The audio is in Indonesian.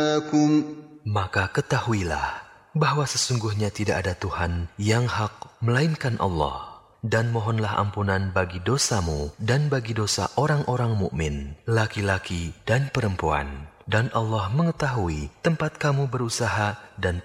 Maka ketahuilah bahwa sesungguhnya tidak ada Tuhan yang hak melainkan Allah, dan mohonlah ampunan bagi dosamu dan bagi dosa orang-orang mukmin, laki-laki dan perempuan. Dan Allah mengetahui tempat kamu berusaha dan